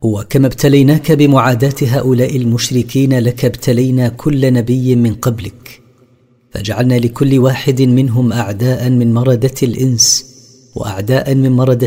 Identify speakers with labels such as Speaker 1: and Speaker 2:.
Speaker 1: وكما ابتليناك بمعاداة هؤلاء المشركين لك ابتلينا كل نبي من قبلك، فجعلنا لكل واحد منهم أعداء من مردة الإنس وأعداء من مردة